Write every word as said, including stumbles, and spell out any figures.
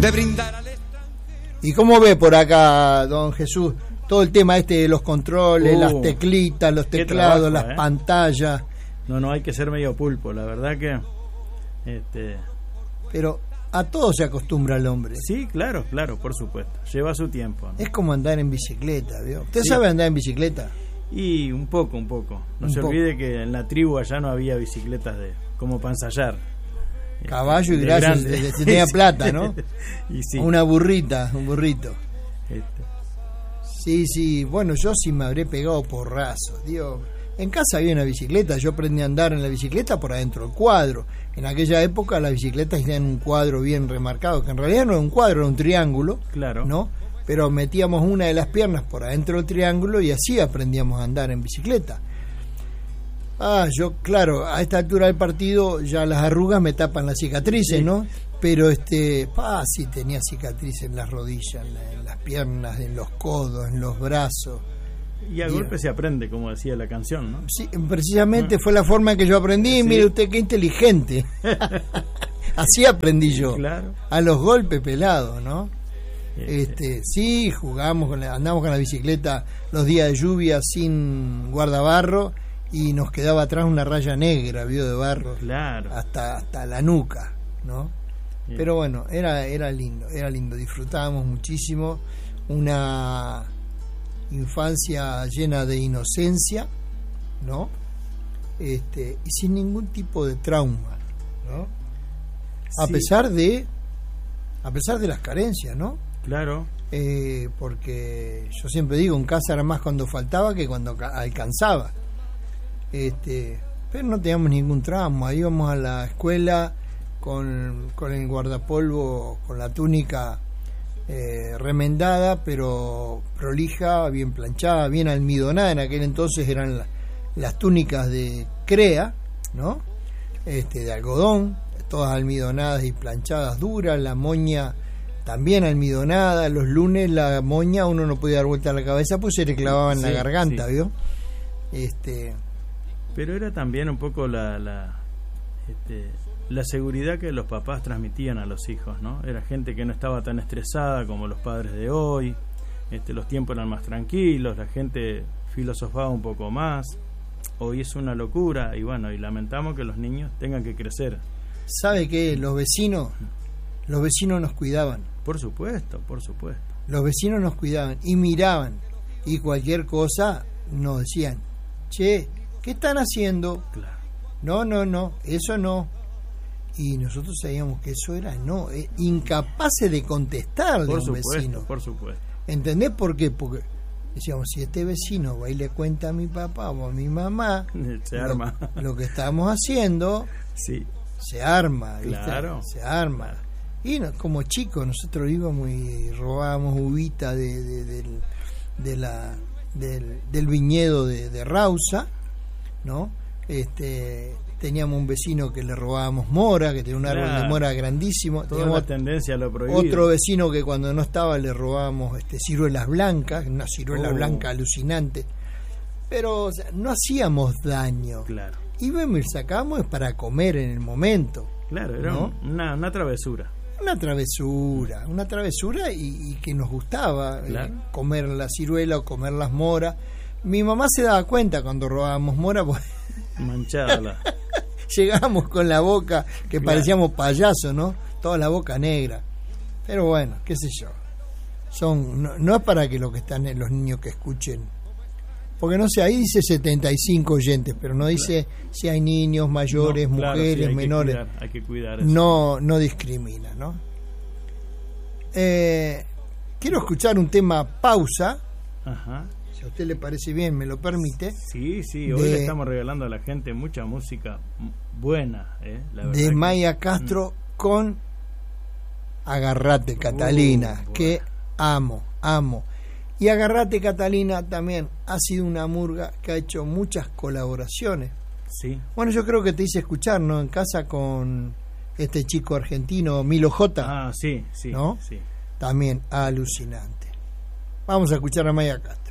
de brindar al extranjero. ¿Y cómo ve por acá, don Jesús, todo el tema este de los controles, Uh, las teclitas, los qué teclados, trabajo, las eh. pantallas? No, no, hay que ser medio pulpo, la verdad que... este Pero a todo se acostumbra el hombre. Sí, claro, claro, por supuesto. Lleva su tiempo, ¿no? Es como andar en bicicleta, ¿vio? ¿Usted Sí. sabe andar en bicicleta? Y un poco, un poco. No Un se poco. olvide que en la tribu allá no había bicicletas de como para ensayar. Caballo y De gracias, grande. de- de- tenía plata, ¿no? Y sí. Una burrita, un burrito. Este, Sí, sí, bueno, yo sí me habré pegado porrazos, digo. En casa había una bicicleta, yo aprendí a andar en la bicicleta por adentro del cuadro. En aquella época las bicicletas tenían un cuadro bien remarcado, que en realidad no era un cuadro, era un triángulo, claro. ¿no? Pero metíamos una de las piernas por adentro del triángulo y así aprendíamos a andar en bicicleta. Ah, yo, claro, a esta altura del partido ya las arrugas me tapan las cicatrices, Sí. ¿no? Pero este, ah, sí tenía cicatrices en las rodillas, en, la- en las piernas, en los codos, en los brazos. Y a Bien. golpe se aprende, como decía la canción, ¿no? Sí, precisamente fue la forma en que yo aprendí. Sí. Mire usted qué inteligente. Así aprendí yo. Claro. A los golpes pelados, ¿no? Este, Este, sí, jugamos, con la- andamos con la bicicleta los días de lluvia sin guardabarro y nos quedaba atrás una raya negra, vio, de barro, Claro. hasta hasta la nuca, ¿no? Bien. Pero bueno, era era lindo, era lindo, disfrutábamos muchísimo, una infancia llena de inocencia, ¿no? Este, y sin ningún tipo de trauma, ¿no? A Sí, pesar de a pesar de las carencias, ¿no? Claro. Eh, porque yo siempre digo, en casa era más cuando faltaba que cuando ca- alcanzaba. Este, pero no teníamos ningún trauma, íbamos a la escuela con, con el guardapolvo, con la túnica eh, remendada, pero prolija, bien planchada, bien almidonada. En aquel entonces eran la- las túnicas de crea, ¿no? Este, de algodón, todas almidonadas y planchadas duras, la moña también almidonada. Los lunes la moña uno no podía dar vuelta a la cabeza pues se le clavaba en la Sí, garganta, sí. ¿vio? Este, Pero era también un poco la la, este, la seguridad que los papás transmitían a los hijos, ¿no? Era gente que no estaba tan estresada como los padres de hoy. Este, los tiempos eran más tranquilos, la gente filosofaba un poco más. Hoy es una locura y bueno, y lamentamos que los niños tengan que crecer. ¿sabe qué? Los vecinos, los vecinos nos cuidaban, Por supuesto, por supuesto. los vecinos nos cuidaban y miraban y cualquier cosa nos decían, che, ¿qué están haciendo? Claro. No, no, no, eso no. Y nosotros sabíamos que eso era no, eh, incapaces de contestarle Por a un supuesto, vecino. por supuesto. ¿Entendés por qué? Porque decíamos, si este vecino va y le cuenta a mi papá o a mi mamá Se lo- arma. lo que estamos haciendo, Sí. se arma, ¿viste? Claro. Se arma. Claro. Y no- como chicos nosotros íbamos y robábamos uvita de, de, del, de la, del, del viñedo de, de Rausa, ¿no? Este, teníamos un vecino que le robábamos mora, que tenía un árbol Claro. de mora grandísimo. Toda Teníamos la tendencia a lo prohibido. otro vecino que cuando no estaba le robábamos este, ciruelas blancas, una ciruela Oh. blanca alucinante. Pero o sea, no hacíamos daño. Claro. Íbamos y sacábamos para comer en el momento. Claro, era ¿No? un- una, una travesura. Una travesura, una travesura y, y que nos gustaba eh, Claro. comer la ciruela o comer las moras. Mi mamá se daba cuenta cuando robábamos mora, porque Manchada la... llegábamos con la boca que Claro. parecíamos payasos, ¿no? Toda la boca negra. Pero bueno, qué sé yo. Son no, no es para que lo que están en los niños que escuchen. Porque no sé, ahí dice setenta y cinco oyentes, pero no dice si hay niños, mayores, No, claro, mujeres, sí, hay que menores. cuidar, hay que cuidar eso. No, no discrimina, ¿no? Eh, quiero escuchar un tema pausa, Ajá. si a usted le parece bien, me lo permite, Sí, sí, hoy De- le estamos regalando a la gente mucha música m- buena, ¿eh? La verdad de que- Maya Castro con Agarrate Catalina, Uh, bueno. que amo, amo. Y Agarrate Catalina también ha sido una murga que ha hecho muchas colaboraciones. Sí, Bueno, yo creo que te hice escuchar, ¿no? En casa con este chico argentino, Milo J. ah, sí, sí, ¿No? sí. También alucinante. Vamos a escuchar a Maya Castro.